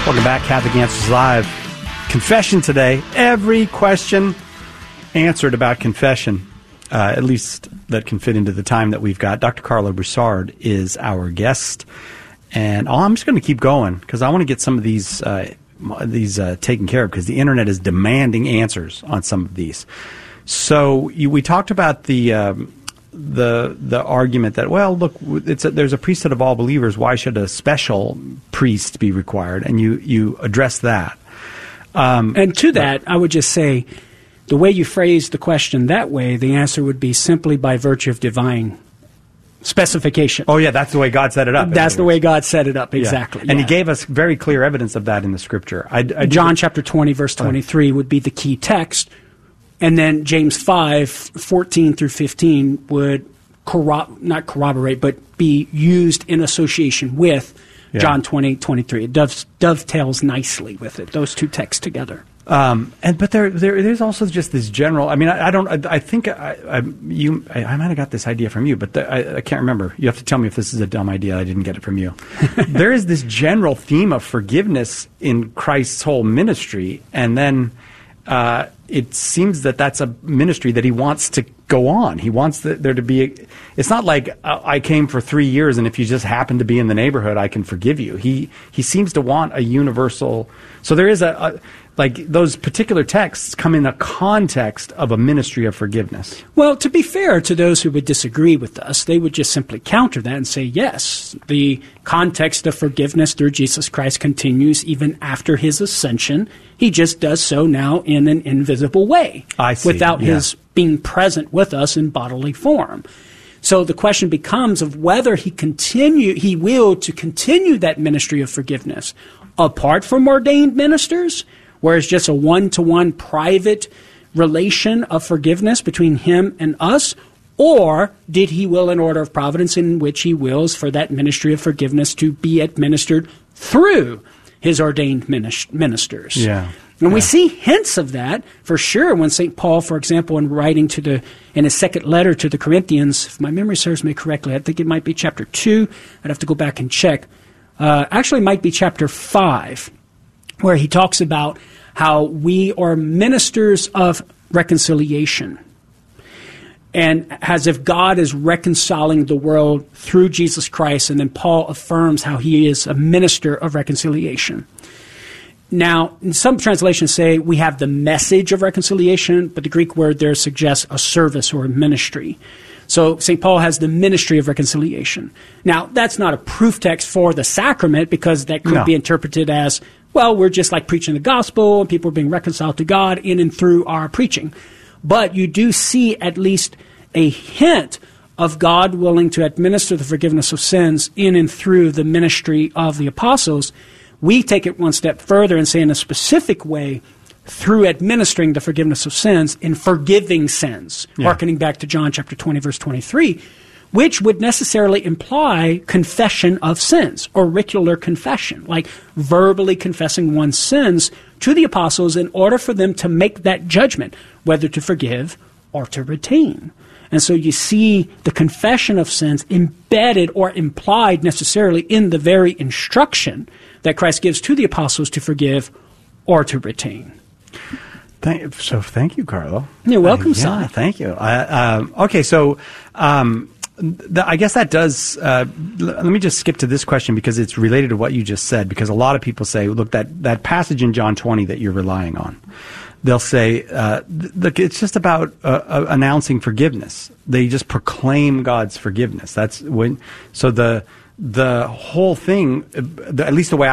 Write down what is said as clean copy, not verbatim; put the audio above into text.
Welcome back, Catholic Answers Live. Confession today. Every question answered about confession, at least that can fit into the time that we've got. Dr. Karlo Broussard is our guest. And I'm just going to keep going because I want to get some of these taken care of because the Internet is demanding answers on some of these. So we talked about the argument that, well, look, there's a priesthood of all believers. Why should a special priest be required? And you address that. And to that, I would just say, the way you phrase the question that way, the answer would be simply by virtue of divine specification. Oh, yeah, that's the way God set it up. That's the way God set it up, exactly. Yeah. And He gave us very clear evidence of that in the Scripture. John chapter 20, verse 23 would be the key text. And then James 5, 14 through 15 would not corroborate, but be used in association with John 20, 23. It dovetails nicely with it, those two texts together. But there's also just this general. I mean, I think I might have got this idea from you, but I can't remember. You have to tell me if this is a dumb idea. I didn't get it from you. There is this general theme of forgiveness in Christ's whole ministry, and then it seems that that's a ministry that He wants to go on. He wants there to be. It's not like I came for 3 years, and if you just happen to be in the neighborhood, I can forgive you. He seems to want a universal. So there is like those particular texts come in a context of a ministry of forgiveness. Well, to be fair to those who would disagree with us, they would just simply counter that and say, yes, the context of forgiveness through Jesus Christ continues even after His ascension. He just does so now in an invisible way, without His being present with us in bodily form. So the question becomes of whether He will to continue that ministry of forgiveness apart from ordained ministers, where it's just a one-to-one private relation of forgiveness between Him and us, or did He will an order of providence in which He wills for that ministry of forgiveness to be administered through His ordained ministers. Yeah. And we see hints of that for sure when St. Paul, for example, in writing in his second letter to the Corinthians, if my memory serves me correctly, I think it might be chapter 2. I'd have to go back and check. Actually, it might be chapter 5, where he talks about how we are ministers of reconciliation. And as if God is reconciling the world through Jesus Christ, and then Paul affirms how He is a minister of reconciliation. Now, some translations say we have the message of reconciliation, but the Greek word there suggests a service or a ministry. So St. Paul has the ministry of reconciliation. Now, that's not a proof text for the sacrament, because that could be interpreted as, well, we're just like preaching the gospel, and people are being reconciled to God in and through our preaching. But you do see at least a hint of God willing to administer the forgiveness of sins in and through the ministry of the apostles. We take it one step further and say in a specific way, through administering the forgiveness of sins in forgiving sins, hearkening back to John chapter 20, verse 23, which would necessarily imply confession of sins, auricular confession, like verbally confessing one's sins to the apostles in order for them to make that judgment, whether to forgive or to retain. And so you see the confession of sins embedded or implied necessarily in the very instruction that Christ gives to the apostles to forgive or to retain. Thank you, Karlo. You're welcome, son. Yeah, thank you. Okay, so I guess that does. Let me just skip to this question because it's related to what you just said. Because a lot of people say, look, that passage in John 20 that you're relying on, they'll say, look, it's just about announcing forgiveness. They just proclaim God's forgiveness. That's when. So the whole thing, at least the way